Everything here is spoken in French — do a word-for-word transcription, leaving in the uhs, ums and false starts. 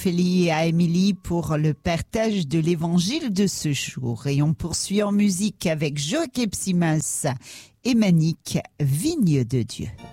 Ophélie et à Émilie pour le partage de l'évangile de ce jour. Et on poursuit en musique avec Joachim Simas et Manique, Vigne de Dieu.